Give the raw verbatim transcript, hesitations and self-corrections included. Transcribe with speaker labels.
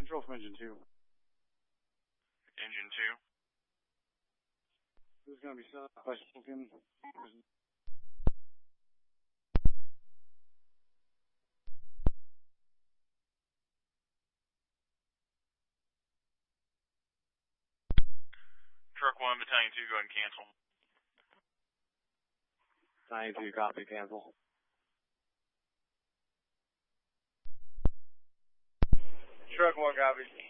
Speaker 1: Control from engine two.
Speaker 2: Engine two.
Speaker 1: This is going to be set by spoken.
Speaker 2: Truck one, Battalion two, go ahead and cancel.
Speaker 1: Battalion two, copy, cancel.
Speaker 3: Truck one, copy.